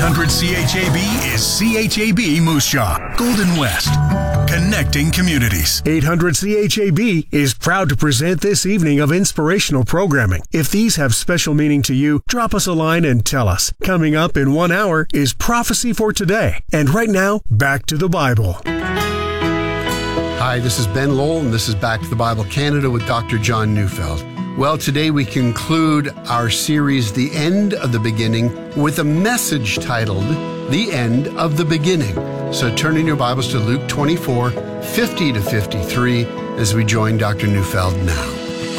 800 CHAB is CHAB Moose Jaw, Golden West. Connecting communities. 800 CHAB is proud to present this evening of inspirational programming. If these have special meaning to you, drop us a line and tell us. Coming up in 1 hour is Prophecy for Today. And right now, back to the Bible. Hi, this is Ben Lowell, and this is Back to the Bible Canada with Dr. John Neufeld. Well, today we conclude our series, The End of the Beginning, with a message titled, The End of the Beginning. So turn in your Bibles to Luke 24, 50 to 53, as we join Dr. Neufeld now.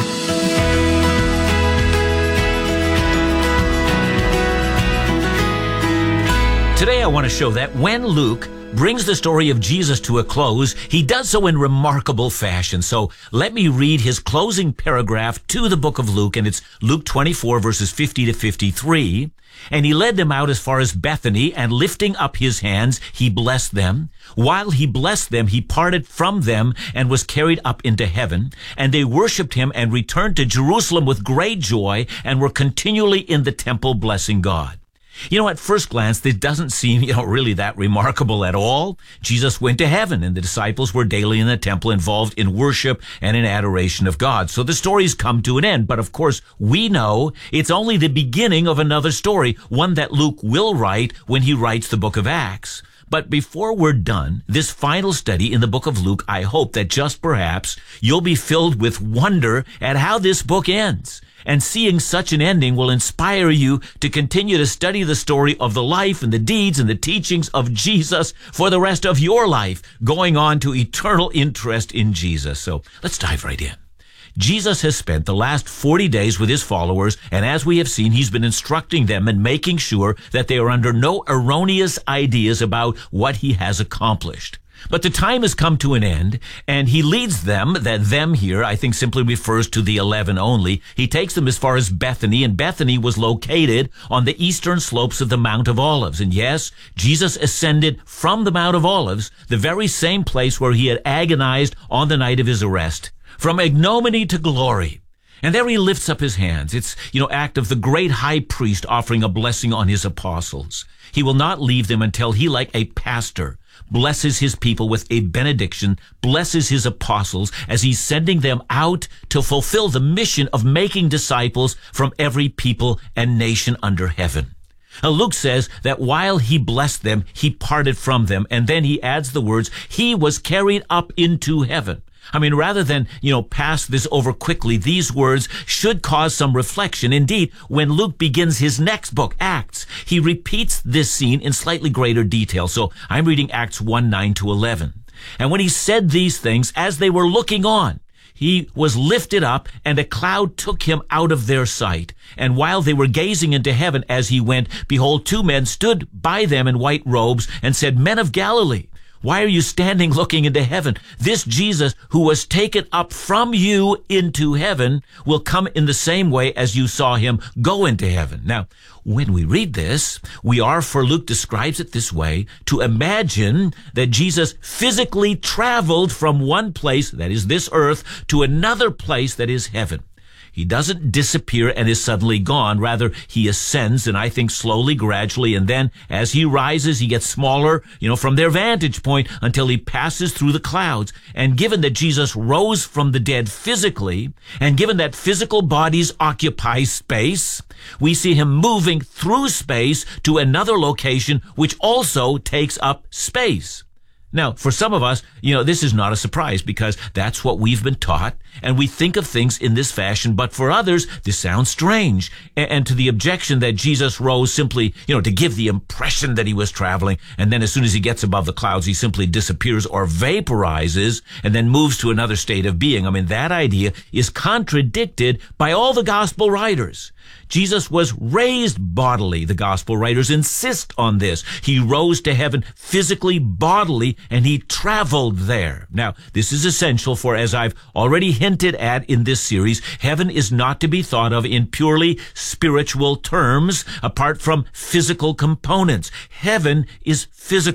Today I want to show that when Luke brings the story of Jesus to a close, he does so in remarkable fashion. So let me read his closing paragraph to the book of Luke, and it's Luke 24, verses 50 to 53. And he led them out as far as Bethany, and lifting up his hands, he blessed them. While he blessed them, he parted from them and was carried up into heaven. And they worshipped him and returned to Jerusalem with great joy and were continually in the temple blessing God. You know, at first glance, this doesn't seem, really that remarkable at all. Jesus went to heaven, and the disciples were daily in the temple involved in worship and in adoration of God. So the story's come to an end. But of course, we know it's only the beginning of another story, one that Luke will write when he writes the book of Acts. But before we're done, this final study in the book of Luke, I hope that just perhaps you'll be filled with wonder at how this book ends. And seeing such an ending will inspire you to continue to study the story of the life and the deeds and the teachings of Jesus for the rest of your life, going on to eternal interest in Jesus. So let's dive right in. Jesus has spent the last 40 days with his followers, and as we have seen, he's been instructing them and making sure that they are under no erroneous ideas about what he has accomplished. But the time has come to an end, and he leads them, that them here, I think simply refers to the 11 only. He takes them as far as Bethany, and Bethany was located on the eastern slopes of the Mount of Olives. And yes, Jesus ascended from the Mount of Olives, the very same place where he had agonized on the night of his arrest, from ignominy to glory. And there he lifts up his hands. It's, act of the great high priest offering a blessing on his apostles. He will not leave them until he, like a pastor, blesses his people with a benediction, blesses his apostles as he's sending them out to fulfill the mission of making disciples from every people and nation under heaven. Now, Luke says that while he blessed them, he parted from them, and then he adds the words, he was carried up into heaven. I mean, rather than, pass this over quickly, these words should cause some reflection. Indeed, when Luke begins his next book, Acts, he repeats this scene in slightly greater detail. So I'm reading Acts 1, 9 to 11. And when he said these things, as they were looking on, he was lifted up, and a cloud took him out of their sight. And while they were gazing into heaven as he went, behold, 2 men stood by them in white robes and said, Men of Galilee, why are you standing looking into heaven? This Jesus who was taken up from you into heaven will come in the same way as you saw him go into heaven. Now, when we read this, we are, for Luke describes it this way, to imagine that Jesus physically traveled from one place, that is this earth, to another place, that is heaven. He doesn't disappear and is suddenly gone. Rather, he ascends, and I think slowly, gradually, and then as he rises, he gets smaller, from their vantage point until he passes through the clouds. And given that Jesus rose from the dead physically, and given that physical bodies occupy space, we see him moving through space to another location, which also takes up space. Now, for some of us, this is not a surprise because that's what we've been taught, and we think of things in this fashion. But for others, this sounds strange. And to the objection that Jesus rose simply, to give the impression that he was traveling, and then as soon as he gets above the clouds, he simply disappears or vaporizes and then moves to another state of being. I mean, that idea is contradicted by all the gospel writers. Jesus was raised bodily. The gospel writers insist on this. He rose to heaven physically, bodily, and he traveled there. Now, this is essential, for as I've already hinted at in this series, heaven is not to be thought of in purely spiritual terms apart from physical components. Heaven is physical.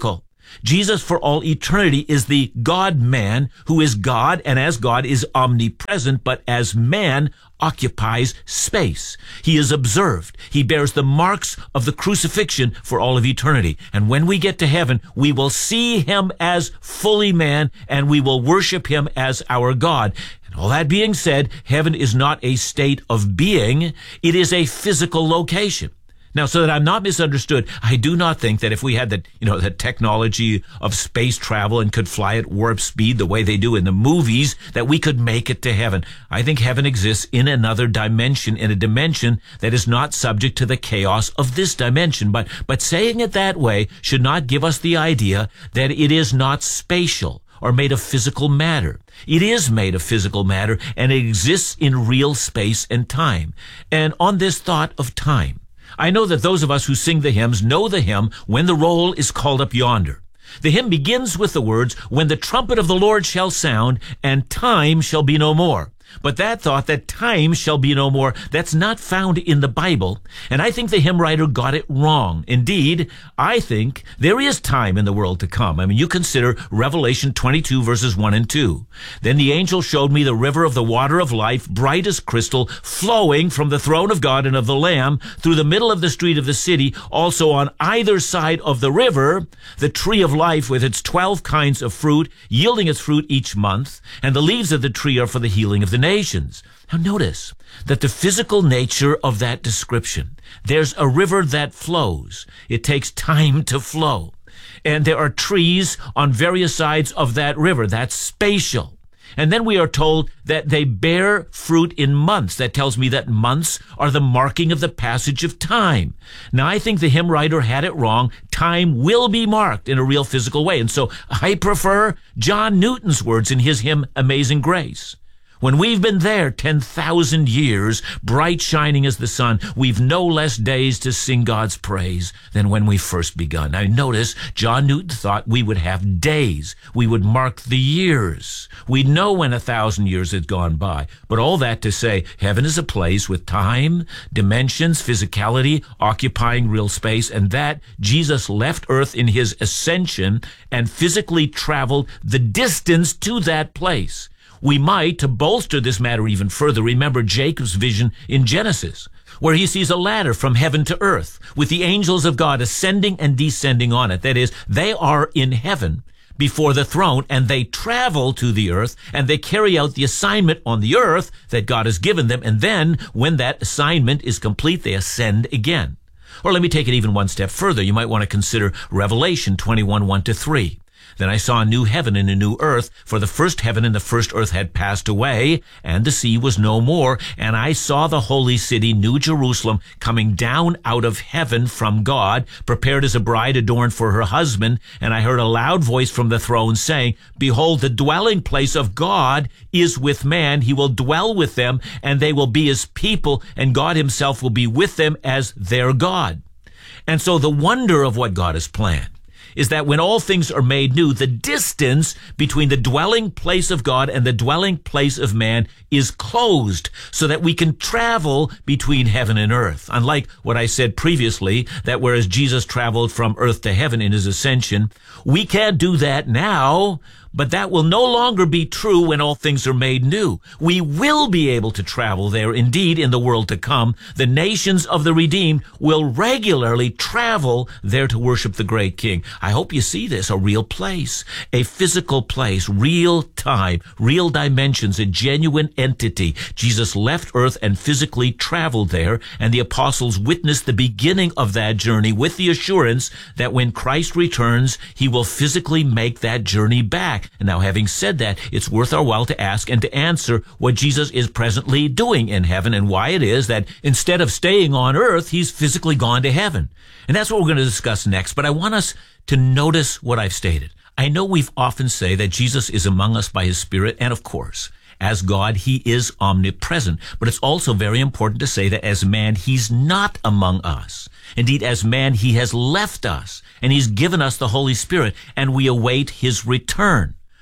Jesus for all eternity is the God-man who is God, and as God is omnipresent, but as man occupies space. He is observed. He bears the marks of the crucifixion for all of eternity. And when we get to heaven, we will see him as fully man, and we will worship him as our God. And all that being said, heaven is not a state of being. It is a physical location. Now, so that I'm not misunderstood, I do not think that if we had the technology of space travel and could fly at warp speed the way they do in the movies, that we could make it to heaven. I think heaven exists in another dimension, in a dimension that is not subject to the chaos of this dimension. But saying it that way should not give us the idea that it is not spatial or made of physical matter. It is made of physical matter, and it exists in real space and time. And on this thought of time, I know that those of us who sing the hymns know the hymn, "When the Roll is Called Up Yonder." The hymn begins with the words, "When the trumpet of the Lord shall sound, and time shall be no more." But that thought, that time shall be no more, that's not found in the Bible. And I think the hymn writer got it wrong. Indeed, I think there is time in the world to come. I mean, you consider Revelation 22 verses 1 and 2. "Then the angel showed me the river of the water of life, bright as crystal, flowing from the throne of God and of the Lamb through the middle of the street of the city. Also on either side of the river, the tree of life with its 12 kinds of fruit, yielding its fruit each month. And the leaves of the tree are for the healing of the nations." Now notice that the physical nature of that description, there's a river that flows. It takes time to flow. And there are trees on various sides of that river. That's spatial. And then we are told that they bear fruit in months. That tells me that months are the marking of the passage of time. Now, I think the hymn writer had it wrong. Time will be marked in a real physical way. And so I prefer John Newton's words in his hymn, Amazing Grace. "When we've been there 10,000 years, bright shining as the sun, we've no less days to sing God's praise than when we first begun." Now notice, John Newton thought we would have days. We would mark the years. We'd know when 1,000 years had gone by. But all that to say, heaven is a place with time, dimensions, physicality, occupying real space, and that Jesus left earth in his ascension and physically traveled the distance to that place. We might, to bolster this matter even further, remember Jacob's vision in Genesis, where he sees a ladder from heaven to earth with the angels of God ascending and descending on it. That is, they are in heaven before the throne, and they travel to the earth, and they carry out the assignment on the earth that God has given them. And then, when that assignment is complete, they ascend again. Or let me take it even one step further. You might want to consider Revelation 21, 1-3. "Then I saw a new heaven and a new earth, for the first heaven and the first earth had passed away, and the sea was no more. And I saw the holy city, New Jerusalem, coming down out of heaven from God, prepared as a bride adorned for her husband. And I heard a loud voice from the throne saying, Behold, the dwelling place of God is with man. He will dwell with them, and they will be his people, and God himself will be with them as their God." And so the wonder of what God has planned is that when all things are made new, the distance between the dwelling place of God and the dwelling place of man is closed so that we can travel between heaven and earth. Unlike what I said previously, that whereas Jesus traveled from earth to heaven in his ascension, we can't do that now, but that will no longer be true when all things are made new. We will be able to travel there. Indeed, in the world to come, the nations of the redeemed will regularly travel there to worship the great King. I hope you see this, a real place, a physical place, real time, real dimensions, a genuine entity. Jesus left earth and physically traveled there, and the apostles witnessed the beginning of that journey with the assurance that when Christ returns, he will physically make that journey back. And now, having said that, it's worth our while to ask and to answer what Jesus is presently doing in heaven and why it is that instead of staying on earth, he's physically gone to heaven. And that's what we're going to discuss next. But I want us to notice what I've stated. I know we've often say that Jesus is among us by his Spirit, and of course, as God, he is omnipresent. But it's also very important to say that as man, he's not among us. Indeed, as man, he has left us, and he's given us the Holy Spirit, and we await his return.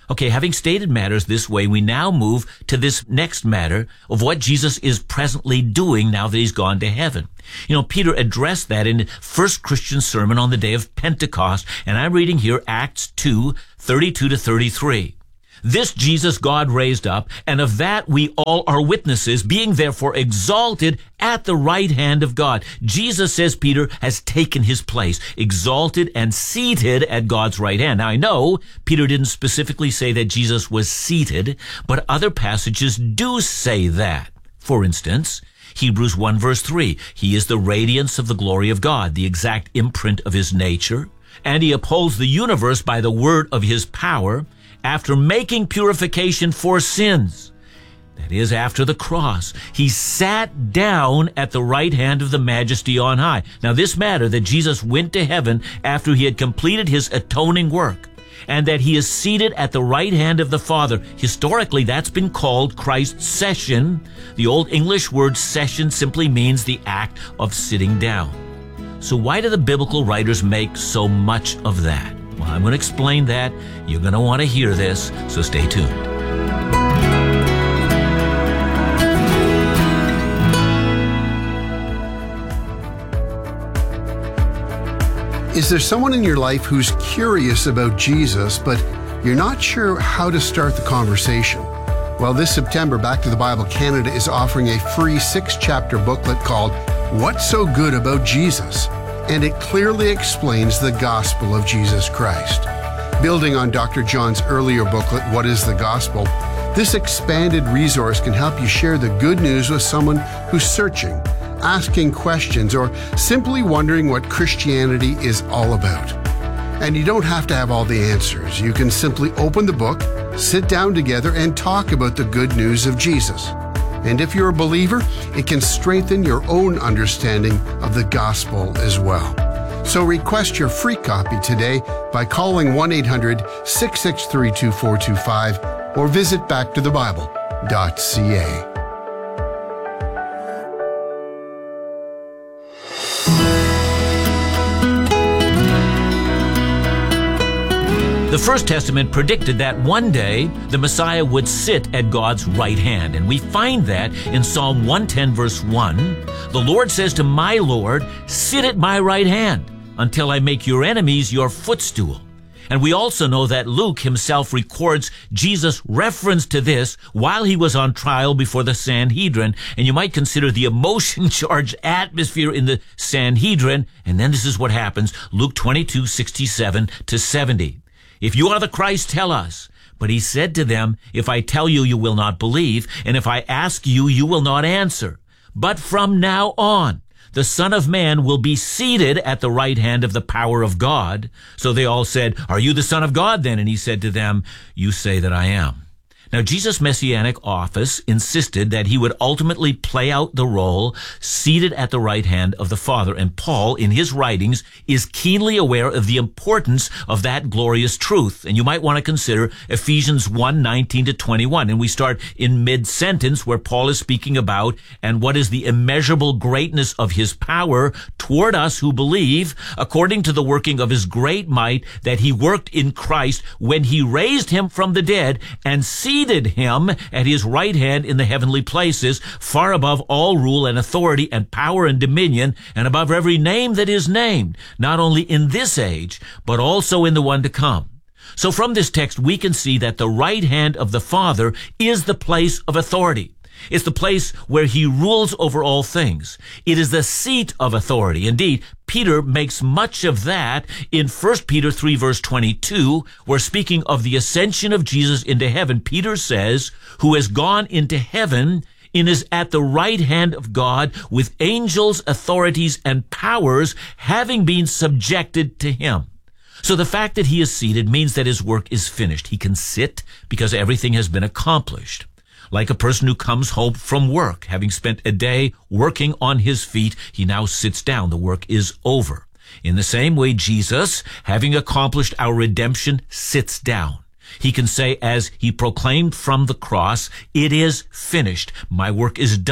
Okay, having stated matters this way, we now move to this next matter of what Jesus is presently doing now that he's gone to heaven. Peter addressed that in the first Christian sermon on the day of Pentecost, and I'm reading here Acts 2:32-33. This Jesus God raised up, and of that we all are witnesses, being therefore exalted at the right hand of God. Jesus, says Peter, has taken his place, exalted and seated at God's right hand. Now I know Peter didn't specifically say that Jesus was seated, but other passages do say that. For instance, Hebrews 1 verse 3, he is the radiance of the glory of God, the exact imprint of his nature, and he upholds the universe by the word of his power, after making purification for sins. That is, after the cross, he sat down at the right hand of the Majesty on high. Now this matter that Jesus went to heaven after he had completed his atoning work, and that he is seated at the right hand of the Father. Historically, that's been called Christ's session. The Old English word session simply means the act of sitting down. So why do the biblical writers make so much of that? Well, I'm going to explain that. You're going to want to hear this, so stay tuned. Is there someone in your life who's curious about Jesus, but you're not sure how to start the conversation? Well, this September, Back to the Bible Canada is offering a free 6-chapter booklet called What's So Good About Jesus? And it clearly explains the gospel of Jesus Christ. Building on Dr. John's earlier booklet, What is the Gospel? This expanded resource can help you share the good news with someone who's searching, asking questions, or simply wondering what Christianity is all about. And you don't have to have all the answers. You can simply open the book, sit down together, and talk about the good news of Jesus. And if you're a believer, it can strengthen your own understanding of the gospel as well. So request your free copy today by calling 1-800-663-2425 or visit backtothebible.ca. The First Testament predicted that one day the Messiah would sit at God's right hand. And we find that in Psalm 110 verse 1. The Lord says to my Lord, sit at my right hand until I make your enemies your footstool. And we also know that Luke himself records Jesus' reference to this while he was on trial before the Sanhedrin. And you might consider the emotion-charged atmosphere in the Sanhedrin. And then this is what happens, Luke 22:67-70. If you are the Christ, tell us. But he said to them, if I tell you, you will not believe, and if I ask you, you will not answer. But from now on, the Son of Man will be seated at the right hand of the power of God. So they all said, are you the Son of God then? And he said to them, you say that I am. Now, Jesus' messianic office insisted that he would ultimately play out the role seated at the right hand of the Father. And Paul, in his writings, is keenly aware of the importance of that glorious truth. And you might want to consider Ephesians 1:19-21. And we start in mid-sentence where Paul is speaking about, and what is the immeasurable greatness of his power toward us who believe, according to the working of his great might that he worked in Christ when he raised him from the dead and seated him at his right hand in the heavenly places, far above all rule and authority and power and dominion, and above every name that is named, not only in this age, but also in the one to come. So from this text, we can see that the right hand of the Father is the place of authority. It's the place where he rules over all things. It is the seat of authority. Indeed, Peter makes much of that in 1 Peter 3 verse 22, where speaking of the ascension of Jesus into heaven, Peter says, who has gone into heaven and is at the right hand of God with angels, authorities, and powers having been subjected to him. So the fact that he is seated means that his work is finished. He can sit because everything has been accomplished. Like a person who comes home from work, having spent a day working on his feet, he now sits down. The work is over. In the same way, Jesus, having accomplished our redemption, sits down. He can say, as he proclaimed from the cross, it is finished. My work is done.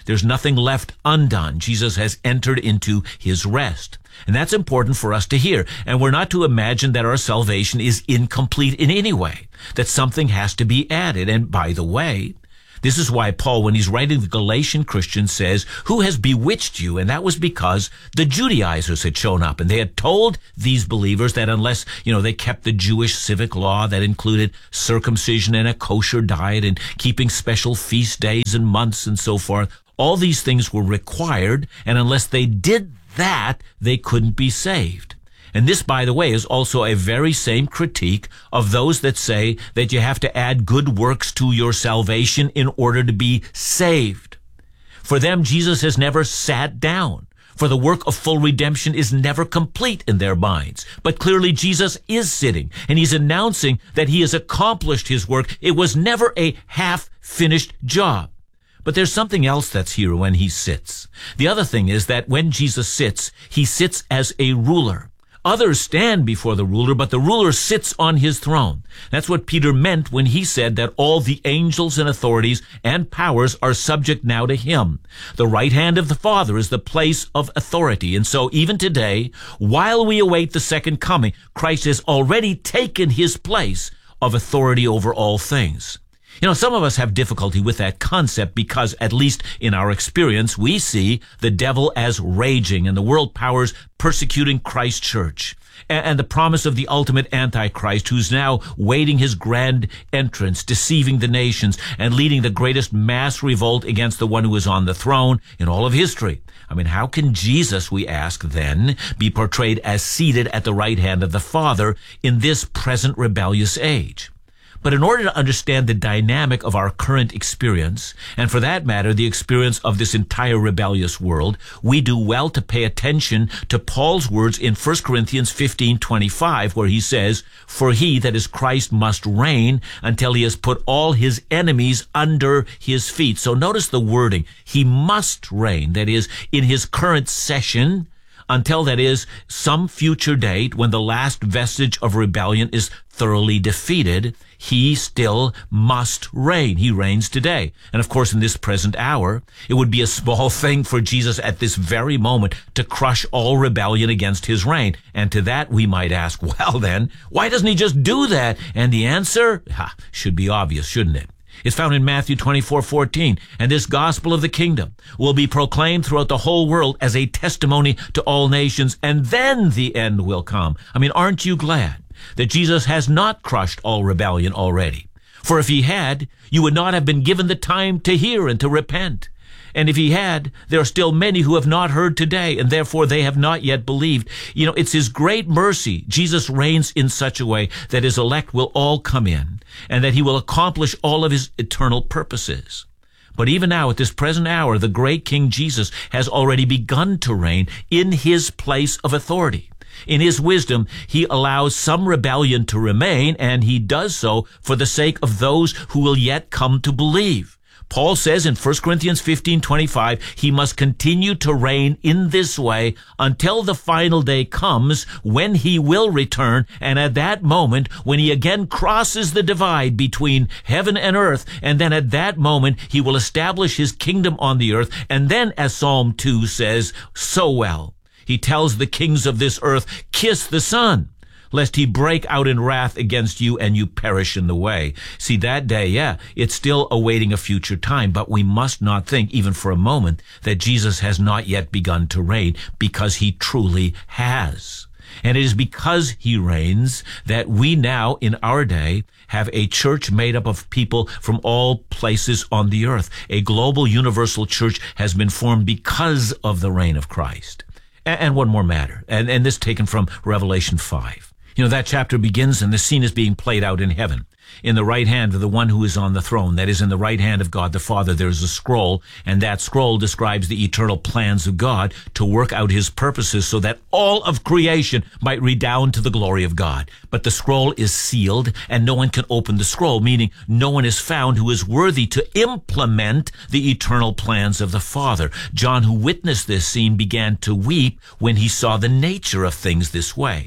There's nothing left undone. Jesus has entered into his rest. And that's important for us to hear. And we're not to imagine that our salvation is incomplete in any way, that something has to be added. And by the way, this is why Paul, when he's writing the Galatian Christians, says, "Who has bewitched you?" And that was because the Judaizers had shown up, and they had told these believers that unless, they kept the Jewish civic law that included circumcision and a kosher diet and keeping special feast days and months and so forth, all these things were required, and unless they did that, they couldn't be saved. And this, by the way, is also a very same critique of those that say that you have to add good works to your salvation in order to be saved. For them, Jesus has never sat down, for the work of full redemption is never complete in their minds. But clearly Jesus is sitting, and he's announcing that he has accomplished his work. It was never a half-finished job. But there's something else that's here when he sits. The other thing is that when Jesus sits, he sits as a ruler. Others stand before the ruler, but the ruler sits on his throne. That's what Peter meant when he said that all the angels and authorities and powers are subject now to him. The right hand of the Father is the place of authority. And so even today, while we await the second coming, Christ has already taken his place of authority over all things. Some of us have difficulty with that concept because, at least in our experience, we see the devil as raging and the world powers persecuting Christ's church. And the promise of the ultimate Antichrist, who's now waiting his grand entrance, deceiving the nations and leading the greatest mass revolt against the one who is on the throne in all of history. How can Jesus, we ask then, be portrayed as seated at the right hand of the Father in this present rebellious age? But in order to understand the dynamic of our current experience, and for that matter, the experience of this entire rebellious world, we do well to pay attention to Paul's words in 1 Corinthians 15:25, where he says, "For he, that is Christ, must reign until he has put all his enemies under his feet." So notice the wording. He must reign, that is, in his current session, until, that is, some future date when the last vestige of rebellion is thoroughly defeated. He still must reign. He reigns today. And of course, in this present hour, it would be a small thing for Jesus at this very moment to crush all rebellion against his reign. And to that we might ask, well then, why doesn't he just do that? And the answer should be obvious, shouldn't it? It's found in Matthew 24:14. "And this gospel of the kingdom will be proclaimed throughout the whole world as a testimony to all nations, and then the end will come." Aren't you glad that Jesus has not crushed all rebellion already? For if he had, you would not have been given the time to hear and to repent. And if he had, there are still many who have not heard today, and therefore they have not yet believed. It's his great mercy. Jesus reigns in such a way that his elect will all come in, and that he will accomplish all of his eternal purposes. But even now, at this present hour, the great King Jesus has already begun to reign in his place of authority. In his wisdom, he allows some rebellion to remain, and he does so for the sake of those who will yet come to believe. Paul says in 1 Corinthians 15:25, he must continue to reign in this way until the final day comes when he will return, and at that moment, when he again crosses the divide between heaven and earth, and then at that moment, he will establish his kingdom on the earth, and then, as Psalm 2 says so well, he tells the kings of this earth, "Kiss the Son, lest he break out in wrath against you and you perish in the way." See, that day, it's still awaiting a future time, but we must not think, even for a moment, that Jesus has not yet begun to reign, because he truly has. And it is because he reigns that we now, in our day, have a church made up of people from all places on the earth. A global universal church has been formed because of the reign of Christ. And one more matter, and this taken from Revelation 5. That chapter begins and the scene is being played out in heaven. In the right hand of the one who is on the throne, that is, in the right hand of God the Father, there is a scroll, and that scroll describes the eternal plans of God to work out his purposes so that all of creation might redound to the glory of God. But the scroll is sealed, and no one can open the scroll, meaning no one is found who is worthy to implement the eternal plans of the Father. John, who witnessed this scene, began to weep when he saw the nature of things this way.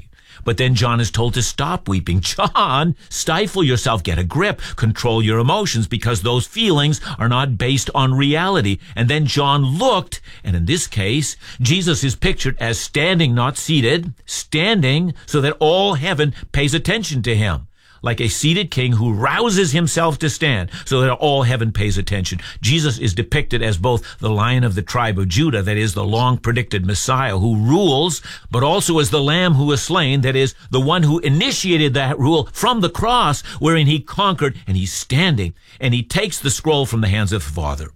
But then John is told to stop weeping. John, stifle yourself, get a grip, control your emotions, because those feelings are not based on reality. And then John looked, and in this case, Jesus is pictured as standing, not seated, standing so that all heaven pays attention to him. Like a seated king who rouses himself to stand so that all heaven pays attention. Jesus is depicted as both the Lion of the tribe of Judah, that is the long-predicted Messiah who rules, but also as the Lamb who was slain, that is the one who initiated that rule from the cross, wherein he conquered, and he's standing, and he takes the scroll from the hands of the Father.